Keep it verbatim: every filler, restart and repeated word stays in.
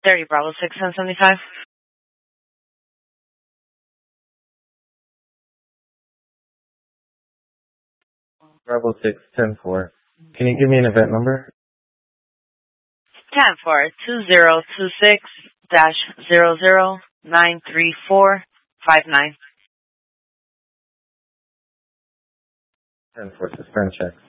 thirty Bravo six ten seventy-five. Bravo six ten four. Can you give me an event number? ten four two zero two six dash zero zero nine three four five nine. ten four suspend check.